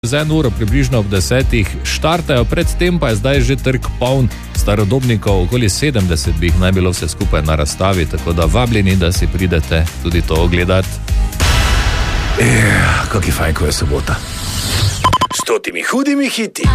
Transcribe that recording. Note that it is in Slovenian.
Z 1 uro približno ob 10 štartajo, predtem pa je zdaj že trg poln starodobnikov, okoli 70 bi jih naj bilo vse skupaj na razstavi, tako da vabljeni, da si pridete tudi to ogledati. Kak je fajn, ko je sobota. S totimi hudimi hiti.